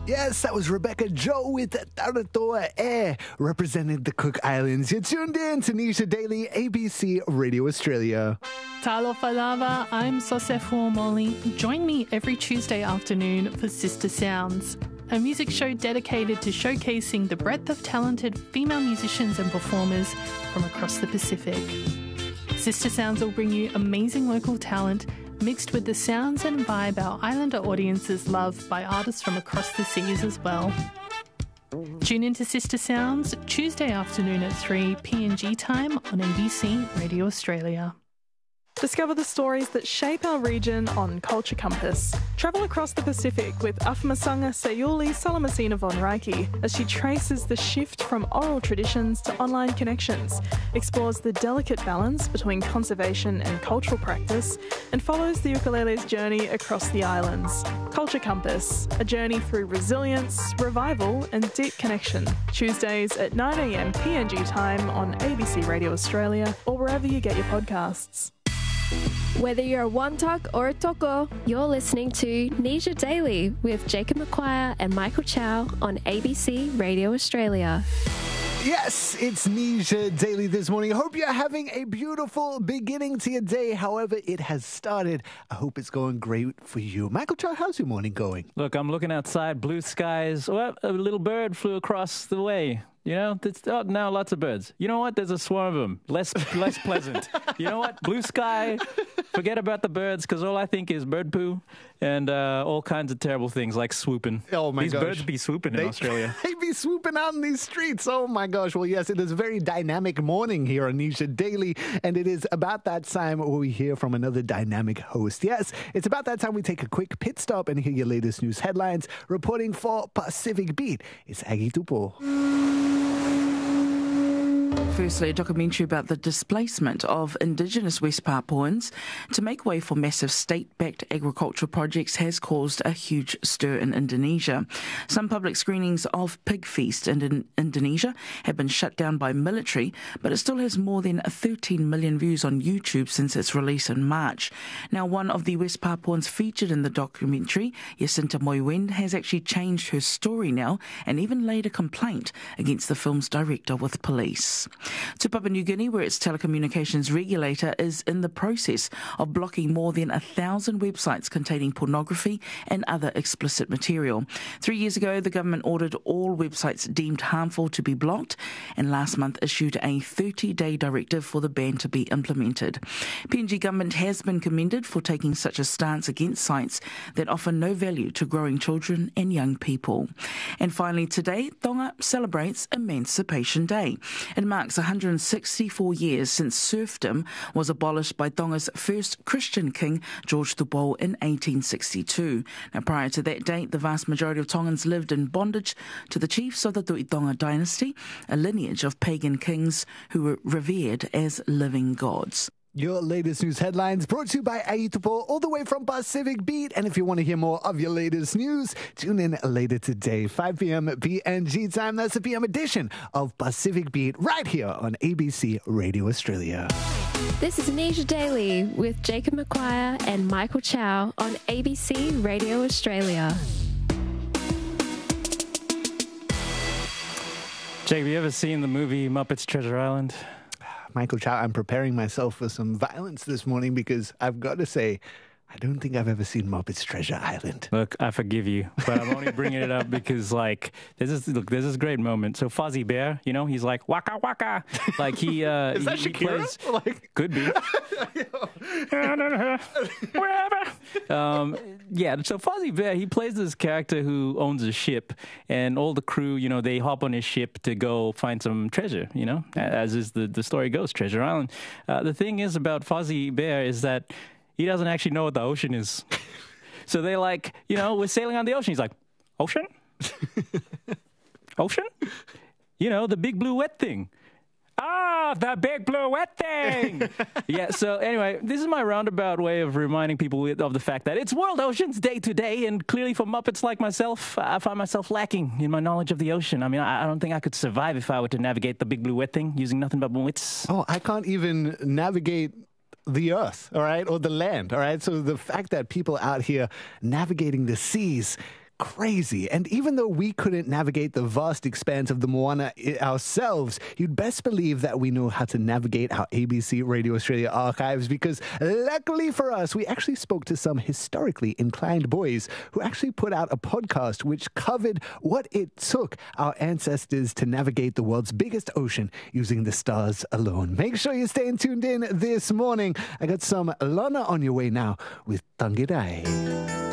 Yes, that was Rebecca Joe with Taratoa Air, representing the Cook Islands. You're tuned in to Nisha Daily, ABC Radio Australia. Talo Falava, I'm Sosefu Omoli. Join me every Tuesday afternoon for Sister Sounds, a music show dedicated to showcasing the breadth of talented female musicians and performers from across the Pacific. Sister Sounds will bring you amazing local talent mixed with the sounds and vibe our islander audiences love by artists from across the seas as well. Tune into Sister Sounds Tuesday afternoon at 3 PNG time on ABC Radio Australia. Discover the stories that shape our region on Culture Compass. Travel across the Pacific with Afamasanga Sayuli Salamasina von Reiki as she traces the shift from oral traditions to online connections, explores the delicate balance between conservation and cultural practice, and follows the ukulele's journey across the islands. Culture Compass, a journey through resilience, revival and deep connection. Tuesdays at 9 a.m. PNG time on ABC Radio Australia or wherever you get your podcasts. Whether you're a Wantok or a Toko, you're listening to Nisha Daily with Jacob McQuire and Michael Chow on ABC Radio Australia. Yes, it's Nisha Daily this morning. I hope you're having a beautiful beginning to your day. However it has started, I hope it's going great for you. Michael Chow, how's your morning going? Look, I'm looking outside, blue skies. Well, a little bird flew across the way. You know, now lots of birds. You know what? There's a swarm of them. Less pleasant. You know what? Blue sky. Forget about the birds, because all I think is bird poo and all kinds of terrible things like swooping. Oh, my gosh. These birds be swooping in Australia. They be swooping out in these streets. Oh, my gosh. Well, yes, it is a very dynamic morning here on Nisha Daily, and it is about that time where we hear from another dynamic host. Yes, it's about that time we take a quick pit stop and hear your latest news headlines. Reporting for Pacific Beat, it's Aggie Tupo. Firstly, a documentary about the displacement of Indigenous West Papuans to make way for massive state-backed agricultural projects has caused a huge stir in Indonesia. Some public screenings of Pig Feast in Indonesia have been shut down by military, but it still has more than 13 million views on YouTube since its release in March. Now, one of the West Papuans featured in the documentary, Jacinta Moiwen, has actually changed her story now and even laid a complaint against the film's director with police. To Papua New Guinea, where its telecommunications regulator is in the process of blocking more than 1,000 websites containing pornography and other explicit material. 3 years ago, the government ordered all websites deemed harmful to be blocked, and last month issued a 30-day directive for the ban to be implemented. PNG government has been commended for taking such a stance against sites that offer no value to growing children and young people. And finally, today, Tonga celebrates Emancipation Day. It marks 164 years since serfdom was abolished by Tonga's first Christian king, George Tupou, in 1862. Now, prior to that date, the vast majority of Tongans lived in bondage to the chiefs of the Tuitonga dynasty, a lineage of pagan kings who were revered as living gods. Your latest news headlines brought to you by Aitupo, all the way from Pacific Beat. And if you want to hear more of your latest news, tune in later today, 5 p.m. PNG time. That's the PM edition of Pacific Beat right here on ABC Radio Australia. This is Nisha Daily with Jacob McQuire and Michael Chow on ABC Radio Australia. Jake, have you ever seen the movie Muppets Treasure Island? Michael Chow, I'm preparing myself for some violence this morning because I've got to say, I don't think I've ever seen Muppets Treasure Island. Look, I forgive you, but I'm only bringing it up because, like, there's this great moment. So Fuzzy Bear, you know, he's like, waka waka. Like, he Is that he Shakira? plays... Could be. Wherever. Yeah, so Fuzzy Bear, he plays this character who owns a ship, and all the crew, you know, they hop on his ship to go find some treasure, you know, as is the story goes, Treasure Island. The thing is about Fuzzy Bear is that he doesn't actually know what the ocean is. So they're like, you know, we're sailing on the ocean. He's like, ocean? Ocean? You know, the big blue wet thing. Ah, the big blue wet thing. Yeah, so anyway, this is my roundabout way of reminding people of the fact that it's World Oceans Day today, and clearly for Muppets like myself, I find myself lacking in my knowledge of the ocean. I mean, I don't think I could survive if I were to navigate the big blue wet thing using nothing but my wits. Oh, I can't even navigate the earth, all right, or the land, all right? So the fact that people out here navigating the seas crazy. And even though we couldn't navigate the vast expanse of the Moana ourselves, you'd best believe that we know how to navigate our ABC Radio Australia archives, because luckily for us, we actually spoke to some historically inclined boys who actually put out a podcast which covered what it took our ancestors to navigate the world's biggest ocean using the stars alone. Make sure you're staying tuned in this morning. I got some Lana on your way now with Tangirai.